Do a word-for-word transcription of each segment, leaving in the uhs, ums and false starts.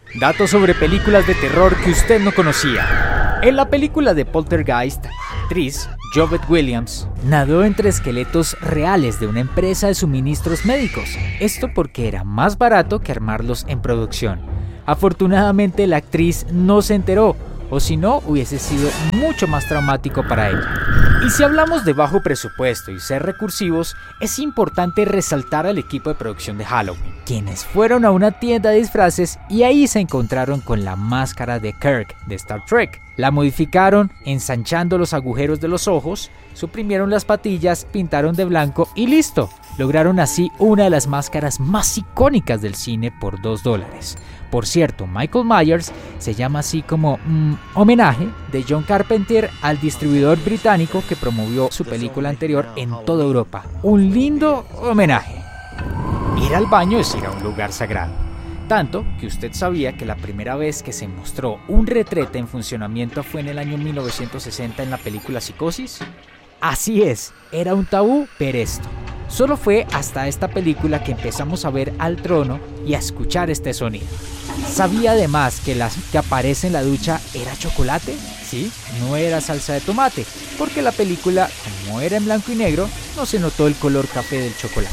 Datos sobre películas de terror que usted no conocía. En la película de Poltergeist, la actriz Jovette Williams nadó entre esqueletos reales de una empresa de suministros médicos. Esto porque era más barato que armarlos en producción. Afortunadamente la actriz no se enteró, o si no, hubiese sido mucho más traumático para ella. Y si hablamos de bajo presupuesto y ser recursivos, es importante resaltar al equipo de producción de Halloween, quienes fueron a una tienda de disfraces y ahí se encontraron con la máscara de Kirk de Star Trek. La modificaron ensanchando los agujeros de los ojos, suprimieron las patillas, pintaron de blanco y listo. Lograron así una de las máscaras más icónicas del cine por dos dólares. Por cierto, Michael Myers se llama así como mmm, homenaje de John Carpenter al distribuidor británico que promovió su película anterior en toda Europa. Un lindo homenaje. Ir al baño es ir a un lugar sagrado. Tanto que usted sabía que la primera vez que se mostró un retrete en funcionamiento fue en el año mil novecientos sesenta en la película Psicosis. Así es, era un tabú ver esto. Solo fue hasta esta película que empezamos a ver al trono y a escuchar este sonido. ¿Sabía además que la que aparece en la ducha era chocolate? Sí, no era salsa de tomate, porque la película, como era en blanco y negro, no se notó el color café del chocolate.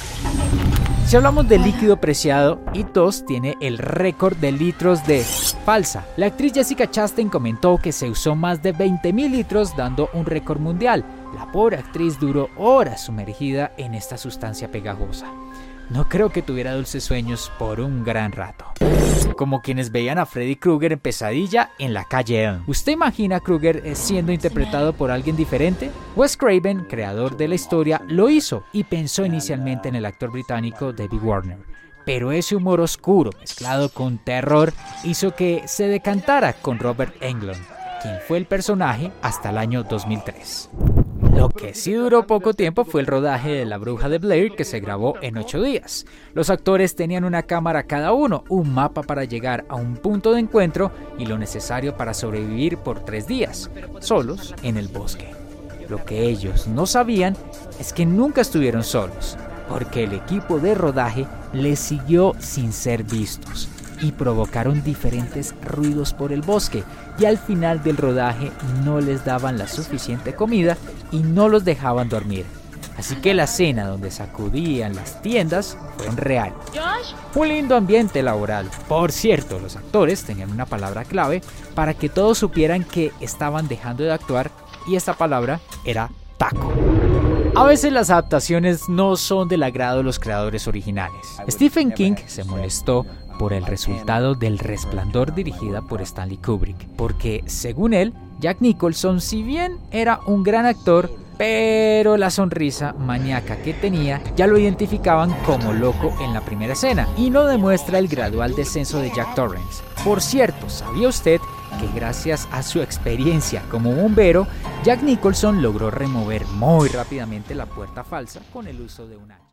Si hablamos de líquido preciado, I T O S tiene el récord de litros de falsa. La actriz Jessica Chastain comentó que se usó más de veinte mil litros, dando un récord mundial. La pobre actriz duró horas sumergida en esta sustancia pegajosa. No creo que tuviera dulces sueños por un gran rato. Como quienes veían a Freddy Krueger en Pesadilla en la calle Elm. ¿Usted imagina a Krueger siendo interpretado por alguien diferente? Wes Craven, creador de la historia, lo hizo y pensó inicialmente en el actor británico David Warner. Pero ese humor oscuro, mezclado con terror, hizo que se decantara con Robert Englund, quien fue el personaje hasta el año dos mil tres. Lo que sí duró poco tiempo fue el rodaje de La Bruja de Blair, que se grabó en ocho días. Los actores tenían una cámara cada uno, un mapa para llegar a un punto de encuentro y lo necesario para sobrevivir por tres días, solos en el bosque. Lo que ellos no sabían es que nunca estuvieron solos, porque el equipo de rodaje les siguió sin ser vistos y provocaron diferentes ruidos por el bosque, y al final del rodaje no les daban la suficiente comida y no los dejaban dormir. Así que la escena donde sacudían las tiendas fue en real. Un lindo ambiente laboral. Por cierto, los actores tenían una palabra clave para que todos supieran que estaban dejando de actuar, y esta palabra era taco. A veces las adaptaciones no son del agrado de los creadores originales. Stephen King se molestó por el resultado del Resplandor, dirigida por Stanley Kubrick, porque según él, Jack Nicholson, si bien era un gran actor, pero la sonrisa maníaca que tenía ya lo identificaban como loco en la primera escena, y no demuestra el gradual descenso de Jack Torrance. Por cierto, ¿sabía usted que gracias a su experiencia como bombero, Jack Nicholson logró remover muy rápidamente la puerta falsa con el uso de un hacha?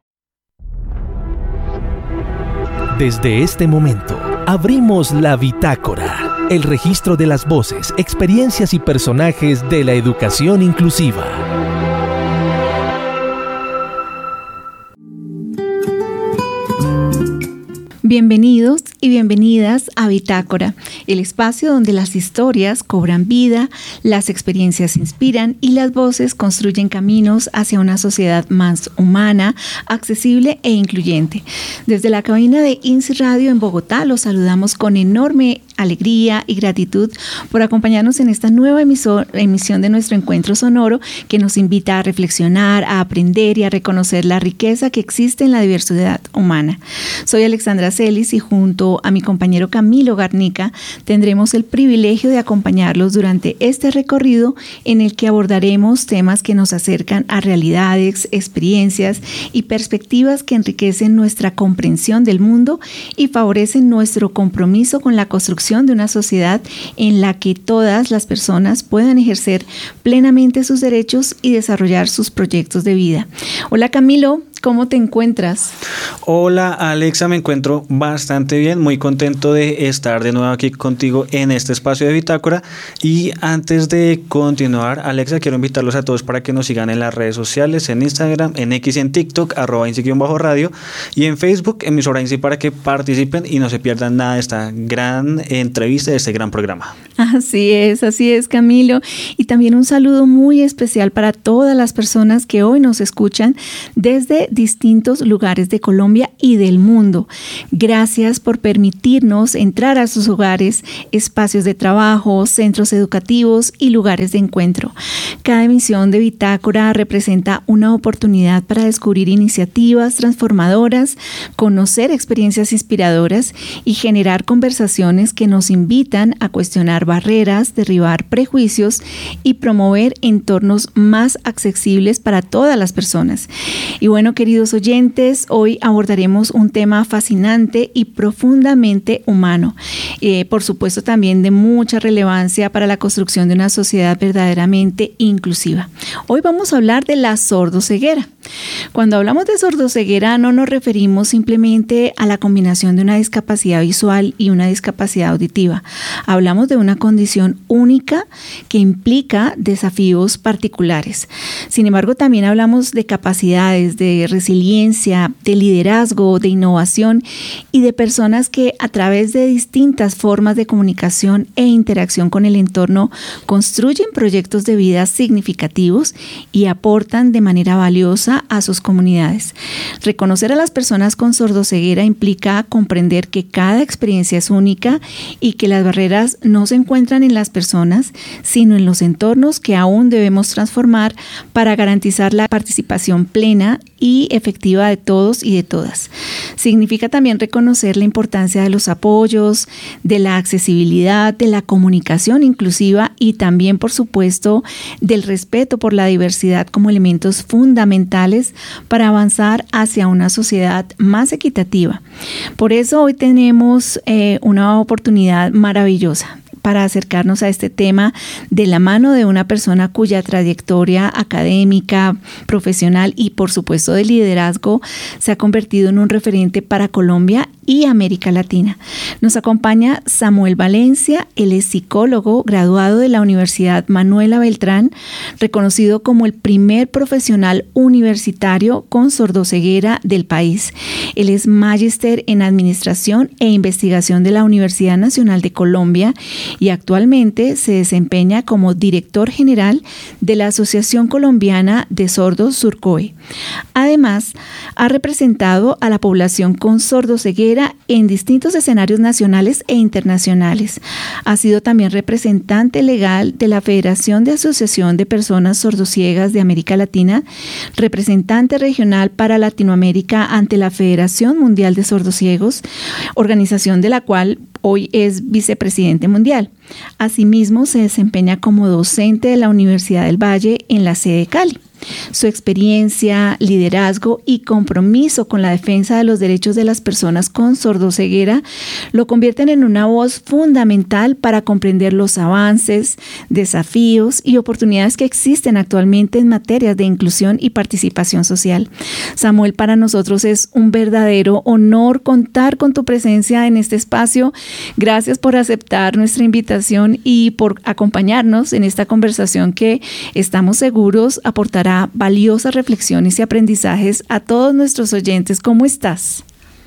Desde este momento, abrimos la bitácora, el registro de las voces, experiencias y personajes de la educación inclusiva. Bienvenidos y bienvenidas a Bitácora, el espacio donde las historias cobran vida, las experiencias inspiran y las voces construyen caminos hacia una sociedad más humana, accesible e incluyente. Desde la cabina de I N S I Radio en Bogotá los saludamos con enorme alegría y gratitud por acompañarnos en esta nueva emisor, emisión de nuestro encuentro sonoro que nos invita a reflexionar, a aprender y a reconocer la riqueza que existe en la diversidad humana. Soy Alexandra Celis y junto a mi compañero Camilo Garnica tendremos el privilegio de acompañarlos durante este recorrido en el que abordaremos temas que nos acercan a realidades, experiencias y perspectivas que enriquecen nuestra comprensión del mundo y favorecen nuestro compromiso con la construcción de una sociedad en la que todas las personas puedan ejercer plenamente sus derechos y desarrollar sus proyectos de vida. Hola Camilo, ¿cómo te encuentras? Hola Alexa, me encuentro bastante bien, muy contento de estar de nuevo aquí contigo en este espacio de Bitácora. Y antes de continuar, Alexa, quiero invitarlos a todos para que nos sigan en las redes sociales, en Instagram, en X, en TikTok, arroba INSI-radio, y en Facebook, emisora INSI, para que participen y no se pierdan nada de esta gran entrevista, de este gran programa. Así es, así es, Camilo. Y también un saludo muy especial para todas las personas que hoy nos escuchan desde distintos lugares de Colombia y del mundo. Gracias por permitirnos entrar a sus hogares, espacios de trabajo, centros educativos y lugares de encuentro. Cada emisión de Bitácora representa una oportunidad para descubrir iniciativas transformadoras, conocer experiencias inspiradoras y generar conversaciones que nos invitan a cuestionar barreras, derribar prejuicios y promover entornos más accesibles para todas las personas. Y bueno, queridos oyentes, hoy abordaremos un tema fascinante y profundamente humano, eh, por supuesto también de mucha relevancia para la construcción de una sociedad verdaderamente inclusiva. Hoy vamos a hablar de la sordoceguera. Cuando hablamos de sordoceguera no nos referimos simplemente a la combinación de una discapacidad visual y una discapacidad auditiva. Hablamos de una condición única que implica desafíos particulares. Sin embargo, también hablamos de capacidades, de resiliencia, de liderazgo, de innovación y de personas que a través de distintas formas de comunicación e interacción con el entorno construyen proyectos de vida significativos y aportan de manera valiosa a sus comunidades. Reconocer a las personas con sordoceguera implica comprender que cada experiencia es única y que las barreras no se encuentran en las personas, sino en los entornos que aún debemos transformar para garantizar la participación plena y efectiva de todos y de todas. Significa también reconocer la importancia de los apoyos, de la accesibilidad, de la comunicación inclusiva y también, por supuesto, del respeto por la diversidad como elementos fundamentales para avanzar hacia una sociedad más equitativa. Por eso hoy tenemos eh, una oportunidad maravillosa para acercarnos a este tema de la mano de una persona cuya trayectoria académica, profesional y por supuesto de liderazgo se ha convertido en un referente para Colombia y América Latina. Nos acompaña Samuel Valencia, él es psicólogo, graduado de la Universidad Manuela Beltrán, reconocido como el primer profesional universitario con sordoceguera del país. Él es magíster en Administración e Investigación de la Universidad Nacional de Colombia y actualmente se desempeña como director general de la Asociación Colombiana de Sordos Surcoe. Además, ha representado a la población con sordoceguera en distintos escenarios nacionales e internacionales. Ha sido también representante legal de la Federación de Asociación de Personas Sordociegas de América Latina, representante regional para Latinoamérica ante la Federación Mundial de Sordociegos, organización de la cual hoy es vicepresidente mundial. Asimismo, se desempeña como docente de la Universidad del Valle en la sede de Cali. Su experiencia, liderazgo y compromiso con la defensa de los derechos de las personas con sordoceguera lo convierten en una voz fundamental para comprender los avances, desafíos y oportunidades que existen actualmente en materias de inclusión y participación social. Samuel, para nosotros es un verdadero honor contar con tu presencia en este espacio. Gracias por aceptar nuestra invitación y por acompañarnos en esta conversación que estamos seguros aportará valiosas reflexiones y aprendizajes a todos nuestros oyentes. ¿Cómo estás?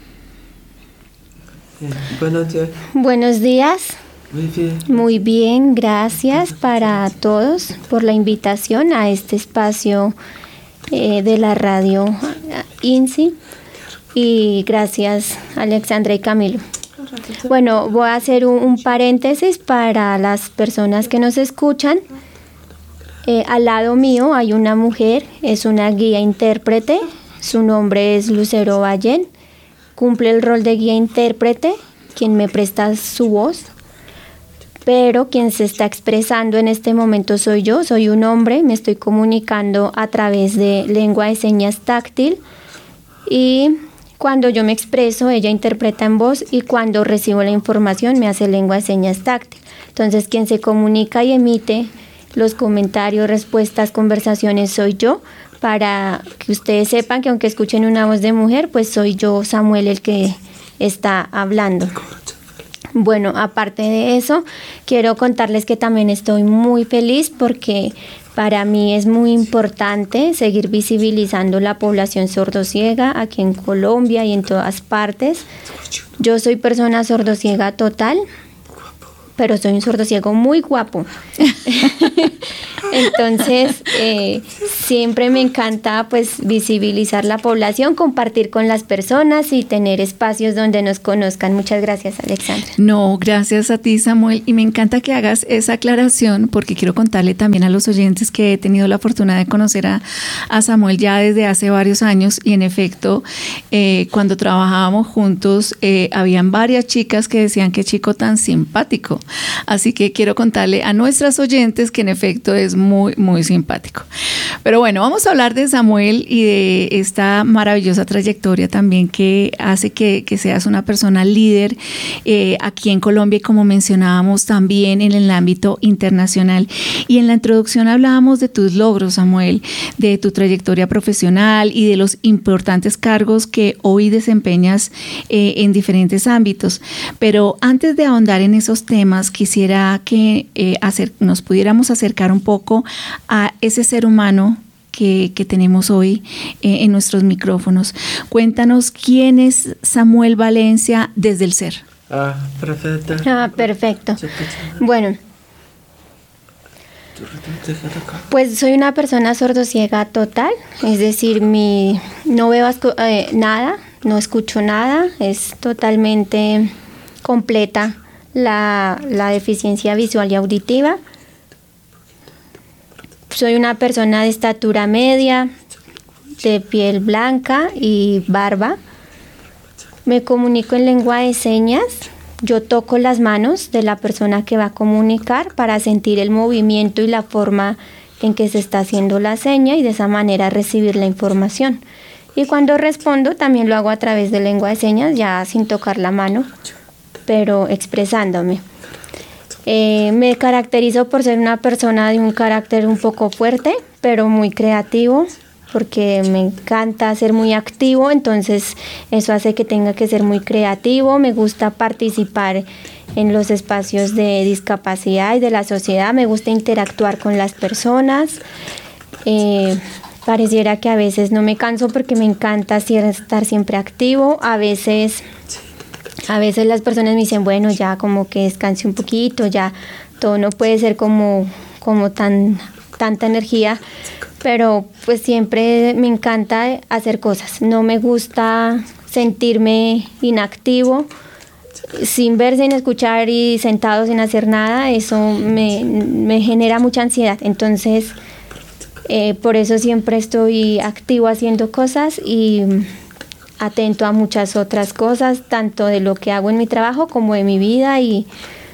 Buenos días. Buenos días. Muy bien. Muy bien, gracias para todos por la invitación a este espacio eh, de la radio INSI y gracias Alexandra y Camilo. Bueno, voy a hacer un, un paréntesis para las personas que nos escuchan. Eh, al lado mío hay una mujer, es una guía intérprete, su nombre es Lucero Ballén, cumple el rol de guía intérprete, quien me presta su voz, pero quien se está expresando en este momento soy yo, soy un hombre, me estoy comunicando a través de lengua de señas táctil y cuando yo me expreso ella interpreta en voz y cuando recibo la información me hace lengua de señas táctil. Entonces quien se comunica y emite los comentarios, respuestas, conversaciones soy yo para que ustedes sepan que aunque escuchen una voz de mujer, pues soy yo, Samuel, el que está hablando. Bueno, aparte de eso, quiero contarles que también estoy muy feliz porque para mí es muy importante seguir visibilizando la población sordociega aquí en Colombia y en todas partes. Yo soy persona sordociega total, pero soy un sordociego muy guapo. Entonces, eh, siempre me encanta pues visibilizar la población, compartir con las personas y tener espacios donde nos conozcan. Muchas gracias, Alexandra. No, gracias a ti, Samuel. Y me encanta que hagas esa aclaración porque quiero contarle también a los oyentes que he tenido la fortuna de conocer a, a Samuel ya desde hace varios años y en efecto, eh, cuando trabajábamos juntos, eh, habían varias chicas que decían qué chico tan simpático. Así que quiero contarle a nuestras oyentes que en efecto es muy, muy simpático. Pero bueno, vamos a hablar de Samuel y de esta maravillosa trayectoria también que hace que, que seas una persona líder eh, aquí en Colombia y como mencionábamos también en el ámbito internacional. Y en la introducción hablábamos de tus logros, Samuel, de tu trayectoria profesional y de los importantes cargos que hoy desempeñas eh, en diferentes ámbitos. Pero antes de ahondar en esos temas, quisiera que eh, hacer, nos pudiéramos acercar un poco a ese ser humano que, que tenemos hoy eh, en nuestros micrófonos. Cuéntanos quién es Samuel Valencia desde el ser. Ah, perfecto. Ah, perfecto. Bueno, pues soy una persona sordociega total, es decir, mi, no veo eh, nada, no escucho nada, es totalmente completa la, la deficiencia visual y auditiva. Soy una persona de estatura media, de piel blanca y barba. Me comunico en lengua de señas. Yo toco las manos de la persona que va a comunicar para sentir el movimiento y la forma en que se está haciendo la seña y de esa manera recibir la información. Y cuando respondo también lo hago a través de lengua de señas, ya sin tocar la mano, pero expresándome. Eh, me caracterizo por ser una persona de un carácter un poco fuerte, pero muy creativo, porque me encanta ser muy activo, entonces eso hace que tenga que ser muy creativo. Me gusta participar en los espacios de discapacidad y de la sociedad, me gusta interactuar con las personas. Eh, pareciera que a veces no me canso porque me encanta estar siempre activo, a veces... A veces las personas me dicen, bueno, ya como que descanse un poquito, ya todo no puede ser como, como tan, tanta energía, pero pues siempre me encanta hacer cosas. No me gusta sentirme inactivo, sin ver, sin escuchar y sentado sin hacer nada, eso me, me genera mucha ansiedad. Entonces, eh, por eso siempre estoy activo haciendo cosas y... atento a muchas otras cosas, tanto de lo que hago en mi trabajo como de mi vida y,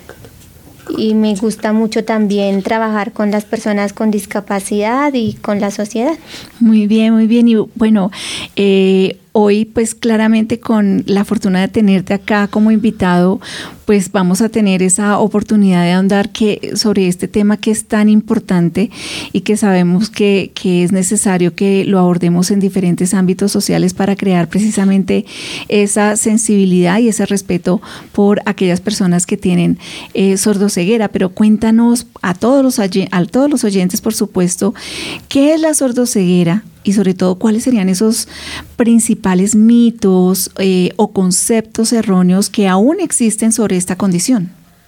y me gusta mucho también trabajar con las personas con discapacidad y con la sociedad. Muy bien, muy bien. Y bueno, eh, hoy pues claramente con la fortuna de tenerte acá como invitado, pues vamos a tener esa oportunidad de ahondar que, sobre este tema que es tan importante y que sabemos que, que es necesario que lo abordemos en diferentes ámbitos sociales para crear precisamente esa sensibilidad y ese respeto por aquellas personas que tienen eh, sordoceguera. Pero cuéntanos a todos los, a todos los oyentes, por supuesto, ¿qué es la sordoceguera? Y sobre todo, ¿cuáles serían esos principales mitos eh, o conceptos erróneos que aún existen sobre esta condición?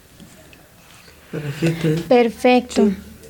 Perfecto.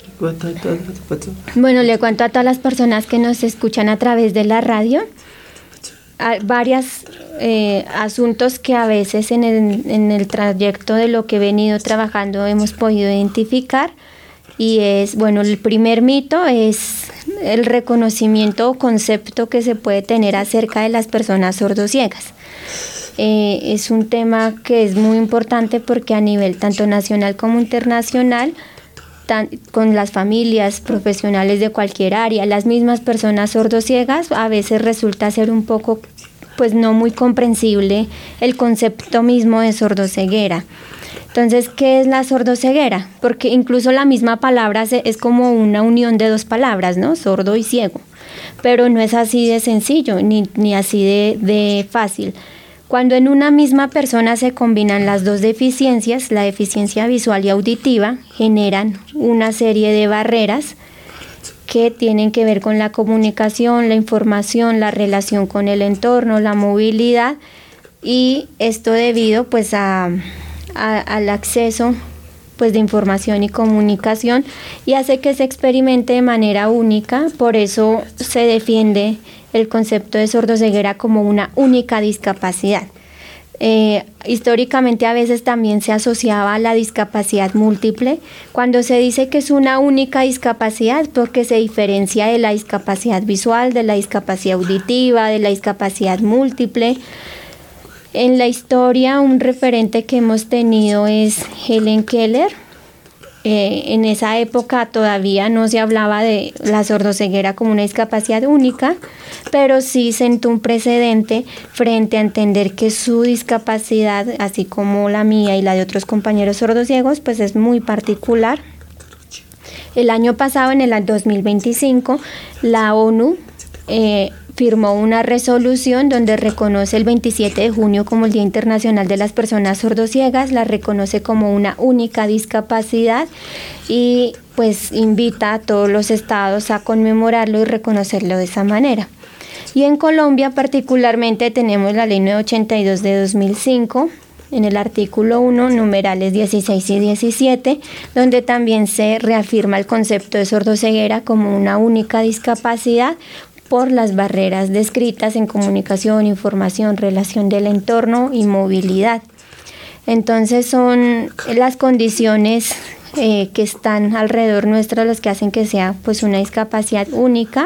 Bueno, le cuento a todas las personas que nos escuchan a través de la radio varios eh, asuntos que a veces en el, en el trayecto de lo que he venido trabajando hemos podido identificar. Y es, bueno, el primer mito es el reconocimiento o concepto que se puede tener acerca de las personas sordociegas. Eh, es un tema que es muy importante porque a nivel tanto nacional como internacional, tan, con las familias profesionales de cualquier área, las mismas personas sordociegas, a veces resulta ser un poco, pues no muy comprensible el concepto mismo de sordoceguera. Entonces, ¿qué es la sordoceguera? Porque incluso la misma palabra es como una unión de dos palabras, ¿no? Sordo y ciego. pero no es así de sencillo ni, ni así de, de fácil. Cuando en una misma persona se combinan las dos deficiencias, la deficiencia visual y auditiva, generan una serie de barreras que tienen que ver con la comunicación, la información, la relación con el entorno, la movilidad, y esto debido pues a, a, al acceso pues de información y comunicación, y hace que se experimente de manera única. Por eso se defiende el concepto de sordoceguera como una única discapacidad. Eh, históricamente a veces también se asociaba a la discapacidad múltiple. Cuando se dice que es una única discapacidad, porque se diferencia de la discapacidad visual, de la discapacidad auditiva, de la discapacidad múltiple. En la historia, un referente que hemos tenido es Helen Keller. Eh, en esa época todavía no se hablaba de la sordoceguera como una discapacidad única, pero sí sentó un precedente frente a entender que su discapacidad, así como la mía y la de otros compañeros sordociegos, pues es muy particular. El año pasado, en el dos mil veinticinco, la ONU eh, firmó una resolución donde reconoce el veintisiete de junio como el Día Internacional de las Personas Sordociegas, la reconoce como una única discapacidad y pues invita a todos los estados a conmemorarlo y reconocerlo de esa manera. Y en Colombia particularmente tenemos la Ley novecientos ochenta y dos de dos mil cinco, en el artículo uno, numerales dieciséis y diecisiete, donde también se reafirma el concepto de sordoceguera como una única discapacidad por las barreras descritas en comunicación, información, relación del entorno y movilidad. Entonces son las condiciones eh, que están alrededor nuestro las que hacen que sea pues una discapacidad única.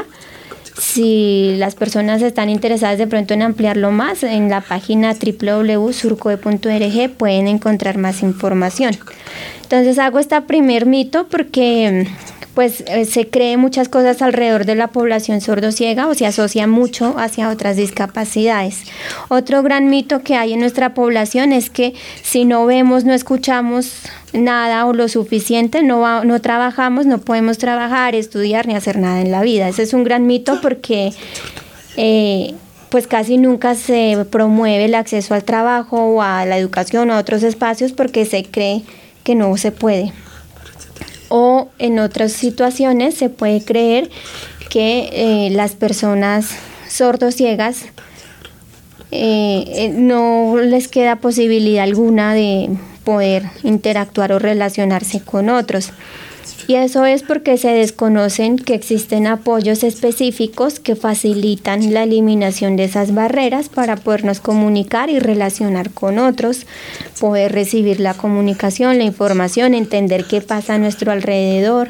Si las personas están interesadas de pronto en ampliarlo más, en la página doble u doble u doble u punto surcoe punto org pueden encontrar más información. Entonces hago este primer mito porque pues eh, se cree muchas cosas alrededor de la población sordociega o se asocia mucho hacia otras discapacidades. Otro gran mito que hay en nuestra población es que si no vemos, no escuchamos nada o lo suficiente, no, va, no trabajamos, no podemos trabajar, estudiar ni hacer nada en la vida. Ese es un gran mito porque eh, pues casi nunca se promueve el acceso al trabajo o a la educación o a otros espacios porque se cree que no se puede. O en otras situaciones se puede creer que eh, las personas sordociegas eh, eh, no les queda posibilidad alguna de poder interactuar o relacionarse con otros. Y eso es porque se desconocen que existen apoyos específicos que facilitan la eliminación de esas barreras para podernos comunicar y relacionar con otros, poder recibir la comunicación, la información, entender qué pasa a nuestro alrededor.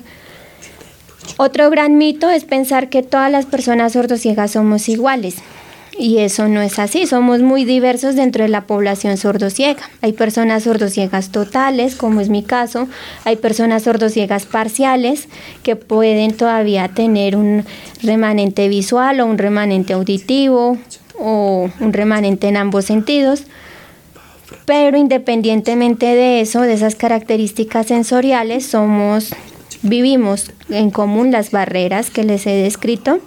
Otro gran mito es pensar que todas las personas sordociegas somos iguales. Y eso no es así, somos muy diversos dentro de la población sordociega. Hay personas sordociegas totales, como es mi caso, hay personas sordociegas parciales que pueden todavía tener un remanente visual o un remanente auditivo o un remanente en ambos sentidos. Pero independientemente de eso, de esas características sensoriales, somos, vivimos en común las barreras que les he descrito.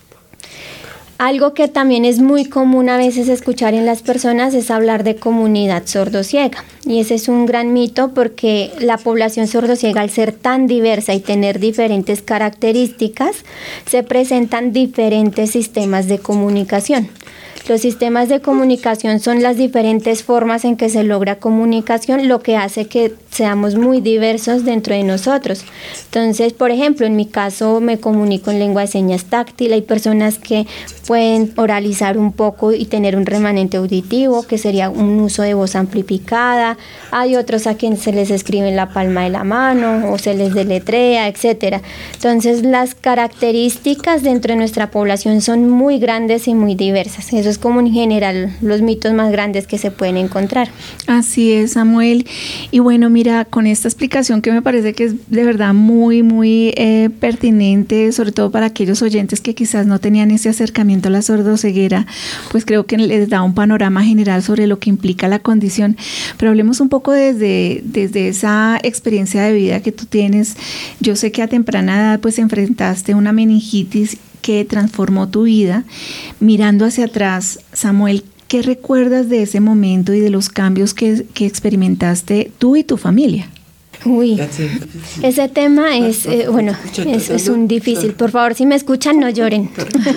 Algo que también es muy común a veces escuchar en las personas es hablar de comunidad sordociega, y ese es un gran mito porque la población sordociega, al ser tan diversa y tener diferentes características, se presentan diferentes sistemas de comunicación. Los sistemas de comunicación son las diferentes formas en que se logra comunicación, lo que hace que seamos muy diversos dentro de nosotros. Entonces, por ejemplo, en mi caso me comunico en lengua de señas táctil, hay personas que pueden oralizar un poco y tener un remanente auditivo, que sería un uso de voz amplificada, hay otros a quienes se les escribe en la palma de la mano o se les deletrea, etcétera. Entonces, las características dentro de nuestra población son muy grandes y muy diversas. Eso es como en general los mitos más grandes que se pueden encontrar. Así es, Samuel. Y bueno, mira, con esta explicación que me parece que es de verdad muy, muy eh, pertinente, sobre todo para aquellos oyentes que quizás no tenían ese acercamiento a la sordoceguera, pues creo que les da un panorama general sobre lo que implica la condición. Pero hablemos un poco desde, desde esa experiencia de vida que tú tienes. Yo sé que a temprana edad pues enfrentaste una meningitis que transformó tu vida. Mirando hacia atrás, Samuel, ¿qué recuerdas de ese momento y de los cambios que, que experimentaste tú y tu familia? Uy, ese tema es, eh, bueno, es, es un difícil. Por favor, si me escuchan, no lloren.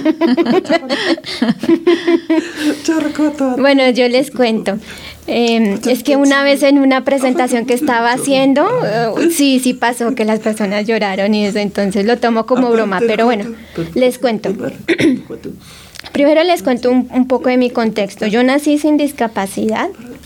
Bueno, yo les cuento. Eh, es que una vez en una presentación que estaba haciendo, uh, sí, sí pasó que las personas lloraron y eso, entonces lo tomo como broma, pero bueno, les cuento. Primero les cuento un, un poco de mi contexto. Yo nací sin discapacidad.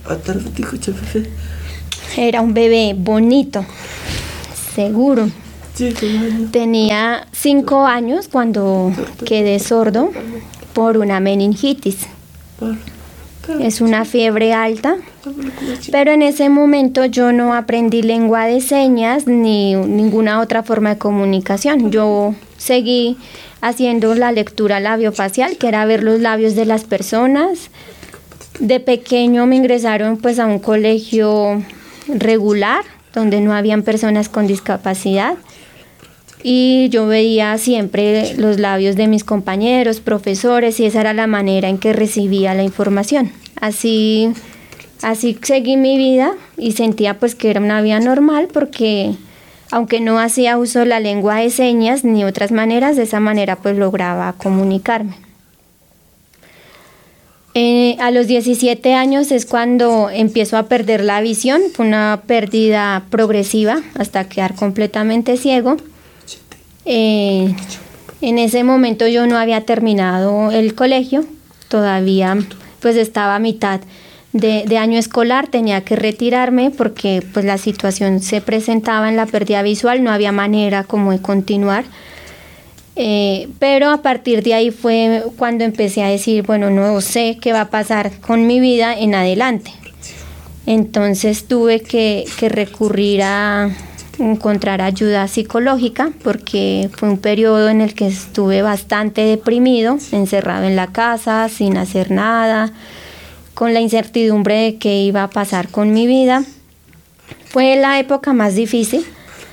Era un bebé bonito, seguro. Tenía cinco años cuando quedé sordo por una meningitis. Es una fiebre alta, pero en ese momento yo no aprendí lengua de señas ni ninguna otra forma de comunicación. Yo seguí haciendo la lectura labiofacial, que era ver los labios de las personas. De pequeño me ingresaron pues a un colegio regular, donde no habían personas con discapacidad, y yo veía siempre los labios de mis compañeros, profesores, y esa era la manera en que recibía la información. Así, así seguí mi vida y sentía pues que era una vida normal, porque aunque no hacía uso de la lengua de señas ni otras maneras, de esa manera pues lograba comunicarme. Eh, a los diecisiete años es cuando empiezo a perder la visión, fue una pérdida progresiva hasta quedar completamente ciego. Eh, en ese momento yo no había terminado el colegio, todavía pues estaba a mitad de, de año escolar, tenía que retirarme porque pues la situación se presentaba en la pérdida visual, no había manera como de continuar. Eh, pero a partir de ahí fue cuando empecé a decir, bueno, no sé qué va a pasar con mi vida en adelante. Entonces tuve que, que recurrir a encontrar ayuda psicológica, porque fue un periodo en el que estuve bastante deprimido, encerrado en la casa, sin hacer nada, con la incertidumbre de qué iba a pasar con mi vida. Fue la época más difícil.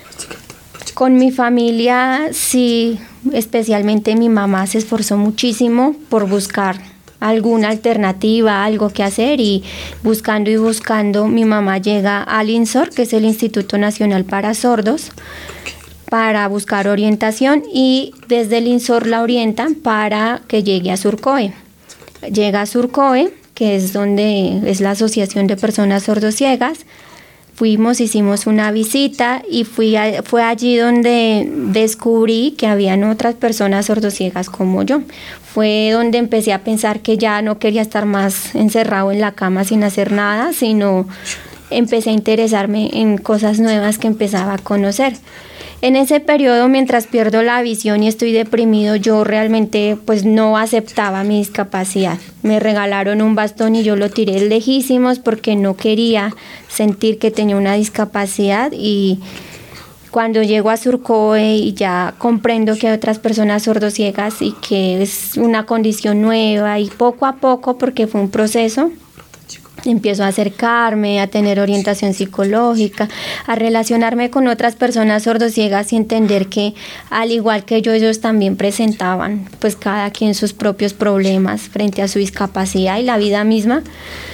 Con mi familia, sí, especialmente mi mamá se esforzó muchísimo por buscar alguna alternativa, algo que hacer, y buscando y buscando, mi mamá llega al INSOR, que es el Instituto Nacional para Sordos, para buscar orientación, y desde el INSOR la orientan para que llegue a Surcoe. Llega a Surcoe, que es donde es la Asociación de Personas Sordociegas. Fuimos, hicimos una visita y fui a, fue allí donde descubrí que habían otras personas sordociegas como yo. Fue donde empecé a pensar que ya no quería estar más encerrado en la cama sin hacer nada, sino empecé a interesarme en cosas nuevas que empezaba a conocer. En ese periodo, mientras pierdo la visión y estoy deprimido, yo realmente pues no aceptaba mi discapacidad. Me regalaron un bastón y yo lo tiré lejísimos porque no quería sentir que tenía una discapacidad, y cuando llego a Surcoe y ya comprendo que hay otras personas sordociegas y que es una condición nueva, y poco a poco, porque fue un proceso, empiezo a acercarme, a tener orientación psicológica, a relacionarme con otras personas sordociegas y entender que al igual que yo, ellos también presentaban pues cada quien sus propios problemas frente a su discapacidad y la vida misma.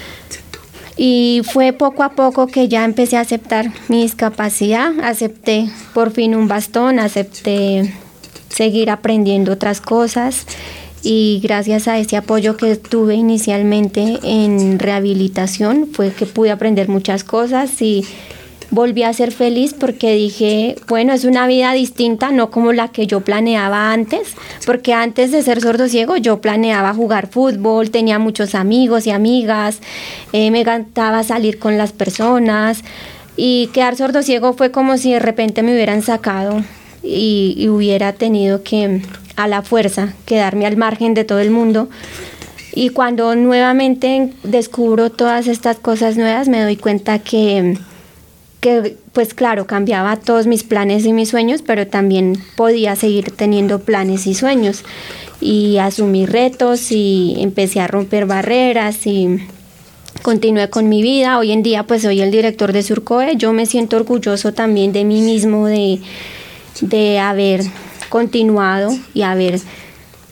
Y fue poco a poco que ya empecé a aceptar mi discapacidad, acepté por fin un bastón, acepté seguir aprendiendo otras cosas. Y gracias a ese apoyo que tuve inicialmente en rehabilitación fue que pude aprender muchas cosas y volví a ser feliz, porque dije, bueno, es una vida distinta, no como la que yo planeaba antes, porque antes de ser sordociego yo planeaba jugar fútbol, tenía muchos amigos y amigas, eh, me encantaba salir con las personas, y quedar sordociego fue como si de repente me hubieran sacado y, y hubiera tenido que a la fuerza quedarme al margen de todo el mundo. Y cuando nuevamente descubro todas estas cosas nuevas, me doy cuenta que, que pues claro, cambiaba todos mis planes y mis sueños, pero también podía seguir teniendo planes y sueños, y asumí retos y empecé a romper barreras y continué con mi vida. Hoy en día pues soy el director de Surcoe. Yo me siento orgulloso también de mí mismo, de, de haber continuado y haber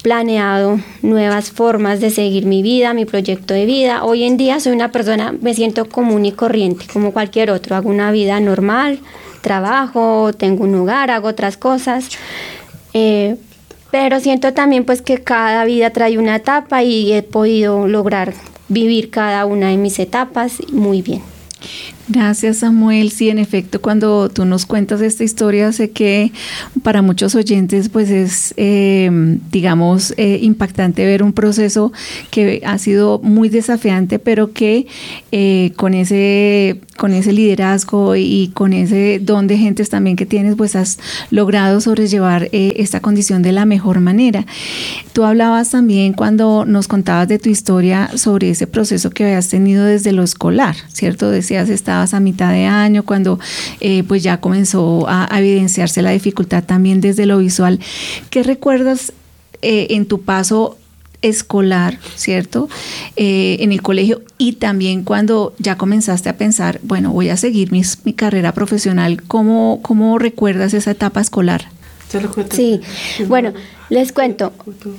planeado nuevas formas de seguir mi vida, mi proyecto de vida. Hoy en día soy una persona, me siento común y corriente, como cualquier otro. Hago una vida normal, trabajo, tengo un hogar, hago otras cosas. Eh, pero siento también pues que cada vida trae una etapa y he podido lograr vivir cada una de mis etapas muy bien. Gracias, Samuel. Sí, en efecto, cuando tú nos cuentas esta historia, sé que para muchos oyentes pues es, eh, digamos, eh, impactante ver un proceso que ha sido muy desafiante, pero que eh, con ese con ese liderazgo y con ese don de gentes también que tienes, pues has logrado sobrellevar eh, esta condición de la mejor manera. Tú hablabas también cuando nos contabas de tu historia sobre ese proceso que habías tenido desde lo escolar, ¿cierto? Decías, estabas a mitad de año cuando eh, pues ya comenzó a, a evidenciarse la dificultad también desde lo visual. ¿Qué recuerdas eh, en tu paso escolar, cierto, eh, en el colegio, y también cuando ya comenzaste a pensar, bueno, voy a seguir mis, mi carrera profesional? ¿Cómo, cómo recuerdas esa etapa escolar? Sí, bueno, les cuento,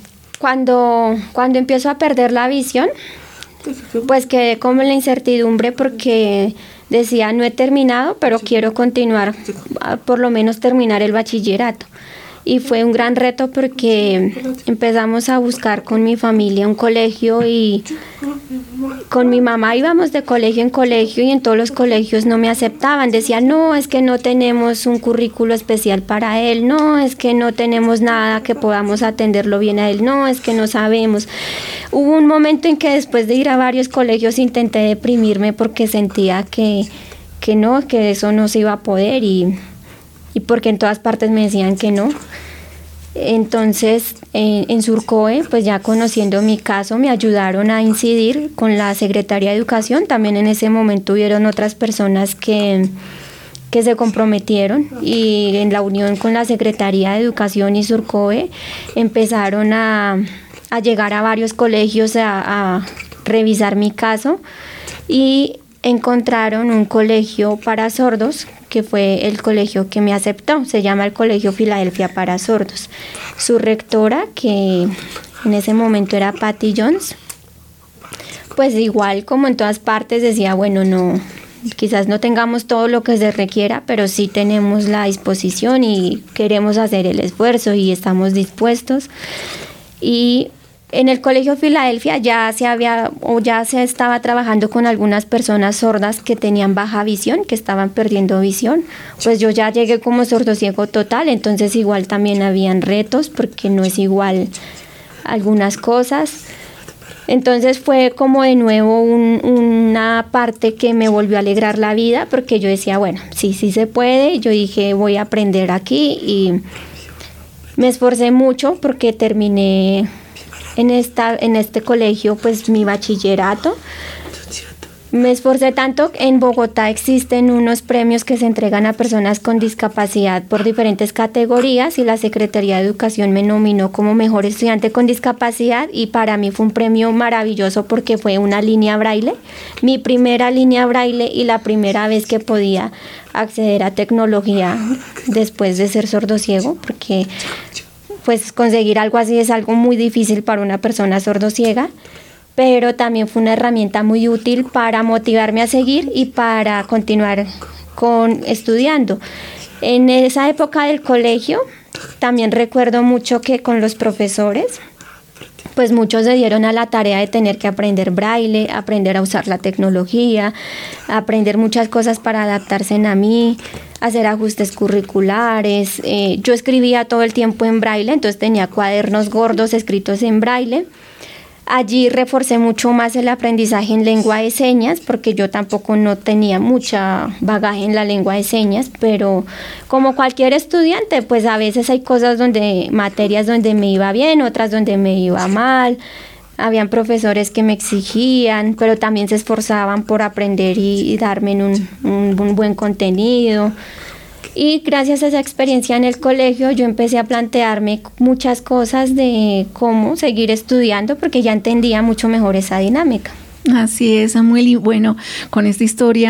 cuando, cuando empiezo a perder la visión, pues quedé como en la incertidumbre porque decía, no he terminado, pero quiero continuar, por lo menos terminar el bachillerato. Y fue un gran reto porque empezamos a buscar con mi familia un colegio y con mi mamá íbamos de colegio en colegio y en todos los colegios no me aceptaban. Decían, no, es que no tenemos un currículo especial para él, no, es que no tenemos nada que podamos atenderlo bien a él, no, es que no sabemos. Hubo un momento en que después de ir a varios colegios intenté deprimirme porque sentía que, que no, que eso no se iba a poder y... y porque en todas partes me decían que no. Entonces, eh, en Surcoe, pues ya conociendo mi caso, me ayudaron a incidir con la Secretaría de Educación. También en ese momento hubieron otras personas que, que se comprometieron y en la unión con la Secretaría de Educación y Surcoe empezaron a, a llegar a varios colegios a, a revisar mi caso y encontraron un colegio para sordos, que fue el colegio que me aceptó. Se llama el Colegio Filadelfia para Sordos. Su rectora, que en ese momento era Patty Jones, pues igual como en todas partes decía, bueno, no, quizás no tengamos todo lo que se requiera, pero sí tenemos la disposición y queremos hacer el esfuerzo y estamos dispuestos. Y en el Colegio Filadelfia ya se había o ya se estaba trabajando con algunas personas sordas que tenían baja visión, que estaban perdiendo visión. Pues yo ya llegué como sordociego total, entonces igual también habían retos porque no es igual algunas cosas. Entonces fue como de nuevo un, una parte que me volvió a alegrar la vida porque yo decía, bueno, sí, sí se puede. Yo dije, voy a aprender aquí y me esforcé mucho porque terminé en esta en este colegio pues mi bachillerato. Me esforcé tanto. En Bogotá existen unos premios que se entregan a personas con discapacidad por diferentes categorías y la Secretaría de Educación me nominó como mejor estudiante con discapacidad y para mí fue un premio maravilloso porque fue una línea braille, mi primera línea braille y la primera vez que podía acceder a tecnología después de ser sordociego, porque pues conseguir algo así es algo muy difícil para una persona sordociega, pero también fue una herramienta muy útil para motivarme a seguir y para continuar con estudiando. En esa época del colegio también recuerdo mucho que con los profesores, pues muchos se dieron a la tarea de tener que aprender braille, aprender a usar la tecnología, aprender muchas cosas para adaptarse a mí, hacer ajustes curriculares. Eh, yo escribía todo el tiempo en braille, entonces tenía cuadernos gordos escritos en braille. Allí reforcé mucho más el aprendizaje en lengua de señas, porque yo tampoco no tenía mucha bagaje en la lengua de señas, pero como cualquier estudiante, pues a veces hay cosas donde, materias donde me iba bien, otras donde me iba mal. Habían profesores que me exigían, pero también se esforzaban por aprender y, y darme un, un, un buen contenido. Y gracias a esa experiencia en el colegio yo empecé a plantearme muchas cosas de cómo seguir estudiando porque ya entendía mucho mejor esa dinámica. Así es, Samuel, y bueno, con esta historia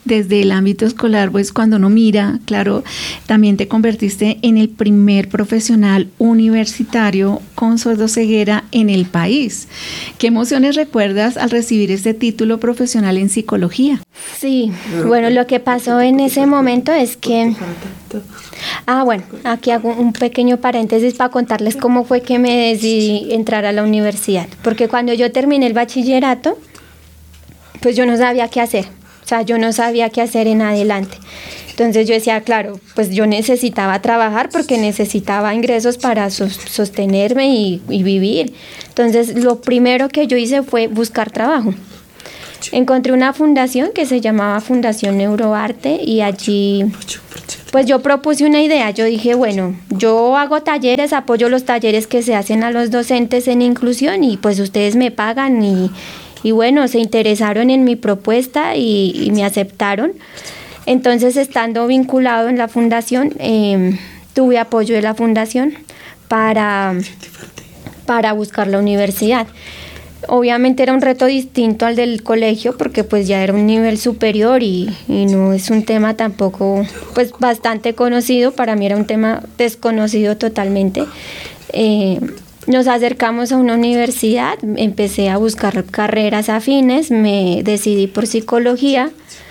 desde el ámbito escolar, pues cuando uno mira, claro, también te convertiste en el primer profesional universitario con sordoceguera en el país. ¿Qué emociones recuerdas al recibir este título profesional en psicología? Sí, bueno, lo que pasó en ese momento es que... Ah, bueno, aquí hago un pequeño paréntesis para contarles cómo fue que me decidí entrar a la universidad. Porque cuando yo terminé el bachillerato, pues yo no sabía qué hacer. O sea, yo no sabía qué hacer en adelante. Entonces yo decía, claro, pues yo necesitaba trabajar porque necesitaba ingresos para sos- sostenerme y, y vivir. Entonces lo primero que yo hice fue buscar trabajo. Encontré una fundación que se llamaba Fundación Neuroarte y allí pues yo propuse una idea. Yo dije, bueno, yo hago talleres, apoyo los talleres que se hacen a los docentes en inclusión y pues ustedes me pagan y... Y bueno, se interesaron en mi propuesta y, y me aceptaron. Entonces, estando vinculado en la fundación, eh, tuve apoyo de la fundación para, para buscar la universidad. Obviamente era un reto distinto al del colegio porque pues ya era un nivel superior y, y no es un tema tampoco pues bastante conocido. Para mí era un tema desconocido totalmente. Eh, Nos acercamos a una universidad, empecé a buscar carreras afines, me decidí por psicología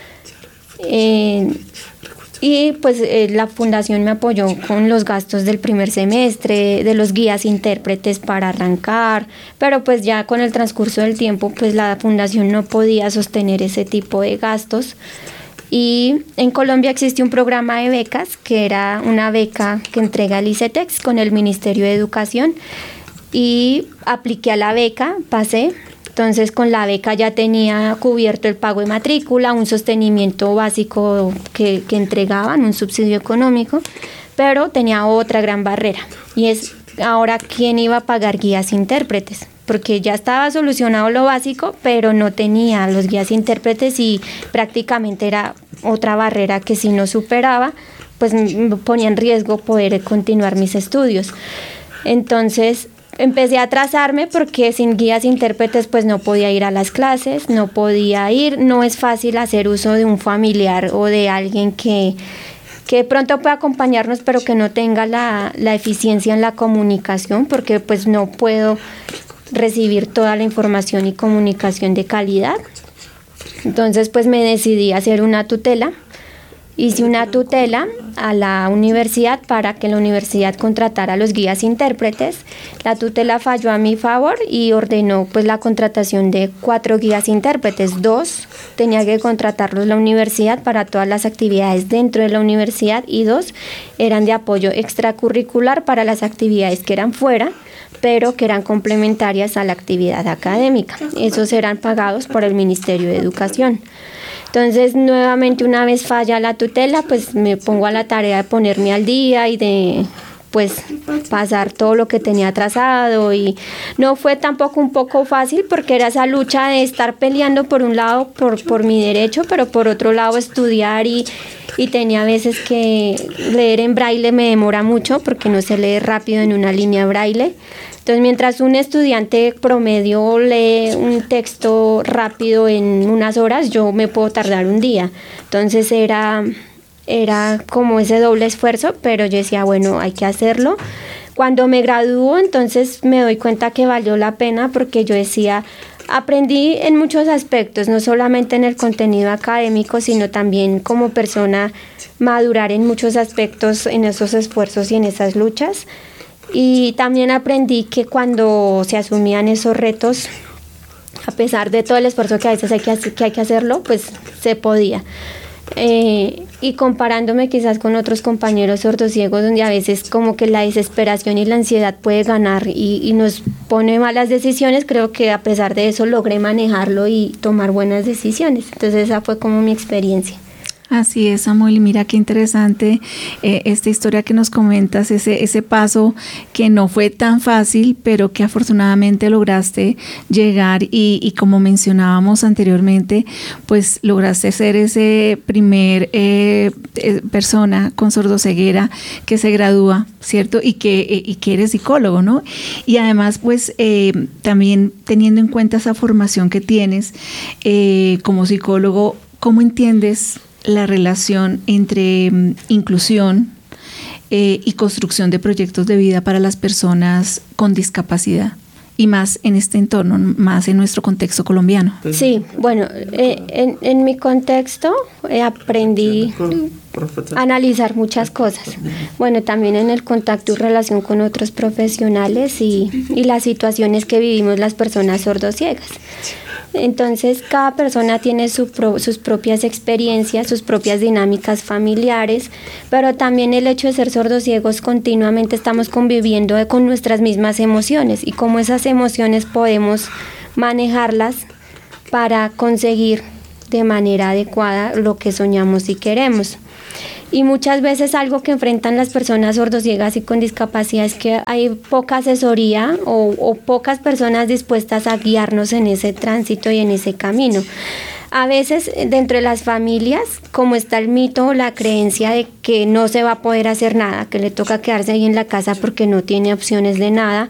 eh, y pues eh, la fundación me apoyó con los gastos del primer semestre, de los guías intérpretes para arrancar, pero pues ya con el transcurso del tiempo pues la fundación no podía sostener ese tipo de gastos. Y en Colombia existe un programa de becas que era una beca que entrega el ICETEX con el Ministerio de Educación. Y apliqué a la beca, pasé, entonces con la beca ya tenía cubierto el pago de matrícula, un sostenimiento básico que, que entregaban, un subsidio económico, pero tenía otra gran barrera y es ahora quién iba a pagar guías intérpretes, porque ya estaba solucionado lo básico, pero no tenía los guías intérpretes y prácticamente era otra barrera que si no superaba, pues me ponía en riesgo poder continuar mis estudios. Entonces empecé a atrasarme porque sin guías intérpretes pues no podía ir a las clases, no podía ir, no es fácil hacer uso de un familiar o de alguien que, que de pronto pueda acompañarnos pero que no tenga la, la eficiencia en la comunicación porque pues no puedo recibir toda la información y comunicación de calidad. Entonces pues me decidí a hacer una tutela. Hice una tutela a la universidad para que la universidad contratara a los guías intérpretes. La tutela falló a mi favor y ordenó pues la contratación de cuatro guías intérpretes. Dos tenía que contratarlos la universidad para todas las actividades dentro de la universidad y dos eran de apoyo extracurricular para las actividades que eran fuera, pero que eran complementarias a la actividad académica. Esos eran pagados por el Ministerio de Educación. Entonces, nuevamente, una vez falla la tutela, pues me pongo a la tarea de ponerme al día y de pues pasar todo lo que tenía atrasado y no fue tampoco un poco fácil porque era esa lucha de estar peleando por un lado por, por mi derecho, pero por otro lado estudiar y, y tenía veces que leer en braille me demora mucho porque no se lee rápido en una línea braille. Entonces, mientras un estudiante promedio lee un texto rápido en unas horas, yo me puedo tardar un día. Entonces, era, era como ese doble esfuerzo, pero yo decía, bueno, hay que hacerlo. Cuando me gradúo, entonces me doy cuenta que valió la pena porque yo decía, aprendí en muchos aspectos, no solamente en el contenido académico, sino también como persona madurar en muchos aspectos en esos esfuerzos y en esas luchas. Y también aprendí que cuando se asumían esos retos, a pesar de todo el esfuerzo que a veces hay que, hacer, que, hay que hacerlo, pues se podía. Eh, y comparándome quizás con otros compañeros sordociegos, donde a veces como que la desesperación y la ansiedad puede ganar y, y nos pone malas decisiones, creo que a pesar de eso logré manejarlo y tomar buenas decisiones. Entonces esa fue como mi experiencia. Así es, Samuel, y mira qué interesante eh, esta historia que nos comentas, ese, ese paso que no fue tan fácil, pero que afortunadamente lograste llegar y, y como mencionábamos anteriormente, pues lograste ser ese primer eh, eh, persona con sordoceguera que se gradúa, ¿cierto? Y que, eh, y que eres psicólogo, ¿no? Y además, pues eh, también teniendo en cuenta esa formación que tienes eh, como psicólogo, ¿cómo entiendes la relación entre um, inclusión eh, y construcción de proyectos de vida para las personas con discapacidad? Y más en este entorno, más en nuestro contexto colombiano. Sí, bueno, eh, en, en mi contexto eh, aprendí a analizar muchas cosas. Bueno, también en el contacto y relación con otros profesionales y, y las situaciones que vivimos las personas sordociegas. Entonces, cada persona tiene su pro, sus propias experiencias, sus propias dinámicas familiares, pero también el hecho de ser sordociegos continuamente estamos conviviendo con nuestras mismas emociones y cómo esas emociones podemos manejarlas para conseguir de manera adecuada lo que soñamos y queremos. Y muchas veces algo que enfrentan las personas sordociegas y con discapacidad es que hay poca asesoría o, o pocas personas dispuestas a guiarnos en ese tránsito y en ese camino. A veces dentro de las familias, como está el mito o la creencia de que no se va a poder hacer nada, que le toca quedarse ahí en la casa porque no tiene opciones de nada,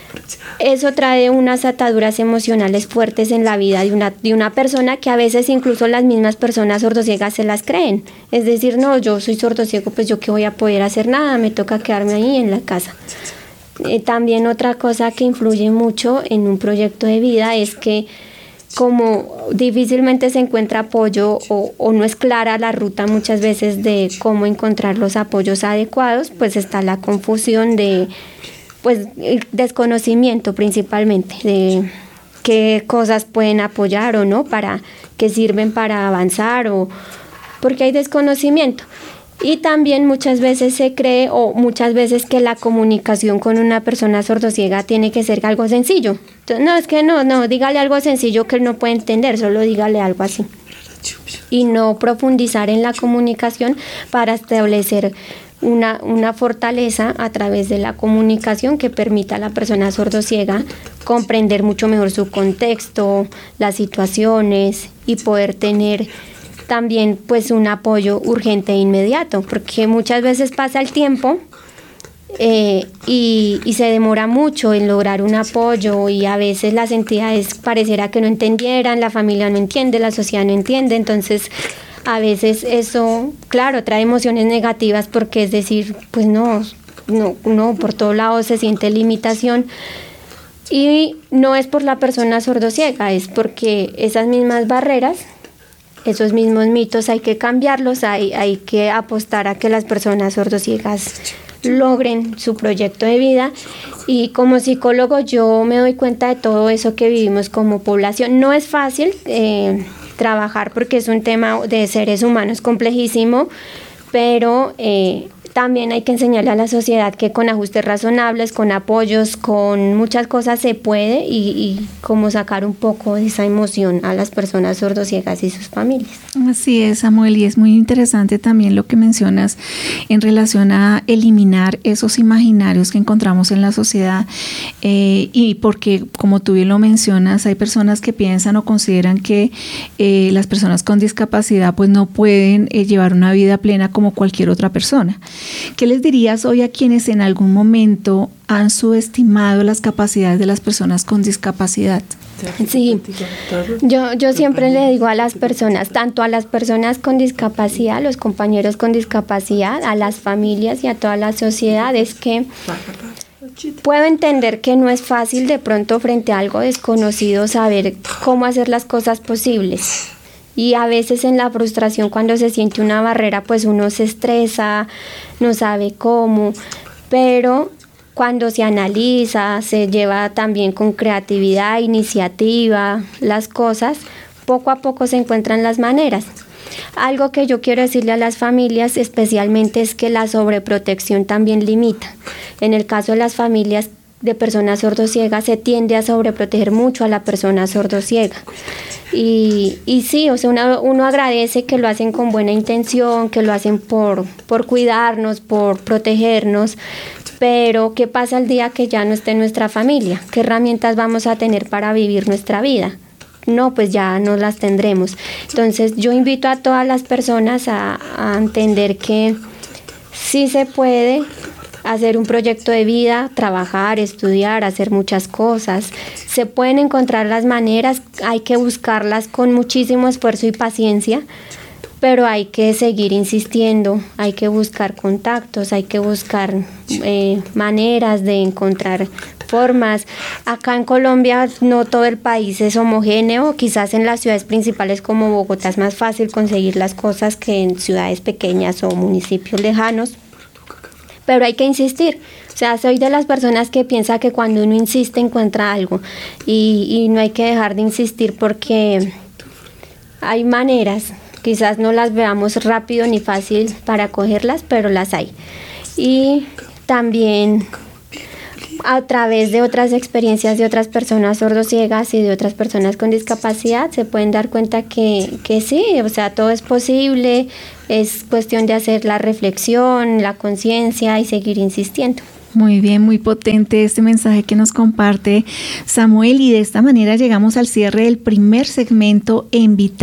eso trae unas ataduras emocionales fuertes en la vida de una, de una persona que a veces incluso las mismas personas sordociegas se las creen. Es decir, no, yo soy sordociego, pues yo qué voy a poder hacer nada, me toca quedarme ahí en la casa. Eh, también otra cosa que influye mucho en un proyecto de vida es que como difícilmente se encuentra apoyo o, o no es clara la ruta muchas veces de cómo encontrar los apoyos adecuados, pues está la confusión de pues el desconocimiento principalmente de qué cosas pueden apoyar o no, para qué sirven para avanzar, o porque hay desconocimiento. Y también muchas veces se cree o muchas veces que la comunicación con una persona sordociega tiene que ser algo sencillo. Entonces, no, es que no, no, dígale algo sencillo que él no puede entender, solo dígale algo así. Y no profundizar en la comunicación para establecer Una, una fortaleza a través de la comunicación que permita a la persona sordociega comprender mucho mejor su contexto, las situaciones y poder tener también pues un apoyo urgente e inmediato, porque muchas veces pasa el tiempo eh, y, y se demora mucho en lograr un apoyo y a veces las entidades pareciera que no entendieran, la familia no entiende, la sociedad no entiende, entonces a veces eso, claro, trae emociones negativas porque es decir, pues no, no, no, por todos lados se siente limitación y no es por la persona sordociega, es porque esas mismas barreras, esos mismos mitos hay que cambiarlos, hay, hay que apostar a que las personas sordociegas logren su proyecto de vida. Y como psicólogo yo me doy cuenta de todo eso que vivimos como población. No es fácil eh, trabajar porque es un tema de seres humanos complejísimo, pero eh, también hay que enseñarle a la sociedad que con ajustes razonables, con apoyos, con muchas cosas se puede y, y como sacar un poco de esa emoción a las personas sordociegas y sus familias. Así es, Samuel, y es muy interesante también lo que mencionas en relación a eliminar esos imaginarios que encontramos en la sociedad eh, y porque, como tú bien lo mencionas, hay personas que piensan o consideran que eh, las personas con discapacidad pues no pueden eh, llevar una vida plena como cualquier otra persona. ¿Qué les dirías hoy a quienes en algún momento han subestimado las capacidades de las personas con discapacidad? Sí, yo, yo siempre le digo a las personas, tanto a las personas con discapacidad, a los compañeros con discapacidad, a las familias y a toda la sociedad, es que puedo entender que no es fácil de pronto frente a algo desconocido saber cómo hacer las cosas posibles. Y a veces en la frustración cuando se siente una barrera pues uno se estresa, no sabe cómo, pero cuando se analiza, se lleva también con creatividad, iniciativa, las cosas, poco a poco se encuentran las maneras. Algo que yo quiero decirle a las familias especialmente es que la sobreprotección también limita. En el caso de las familias de personas sordociegas se tiende a sobreproteger mucho a la persona sordociega. Y, y sí, o sea, uno, uno agradece que lo hacen con buena intención, que lo hacen por, por cuidarnos, por protegernos, pero ¿qué pasa el día que ya no esté nuestra familia? ¿Qué herramientas vamos a tener para vivir nuestra vida? No, pues ya no las tendremos. Entonces yo invito a todas las personas a, a entender que sí se puede hacer un proyecto de vida, trabajar, estudiar, hacer muchas cosas. Se pueden encontrar las maneras, hay que buscarlas con muchísimo esfuerzo y paciencia, pero hay que seguir insistiendo, hay que buscar contactos, hay que buscar eh, maneras de encontrar formas. Acá en Colombia no todo el país es homogéneo, quizás en las ciudades principales como Bogotá es más fácil conseguir las cosas que en ciudades pequeñas o municipios lejanos, pero hay que insistir. O sea, soy de las personas que piensa que cuando uno insiste encuentra algo y, y no hay que dejar de insistir porque hay maneras. Quizás no las veamos rápido ni fácil para cogerlas, pero las hay. Y también a través de otras experiencias de otras personas sordociegas y de otras personas con discapacidad se pueden dar cuenta que, que sí, o sea, todo es posible, es cuestión de hacer la reflexión, la conciencia y seguir insistiendo. Muy bien, muy potente este mensaje que nos comparte Samuel, y de esta manera llegamos al cierre del primer segmento en Vital.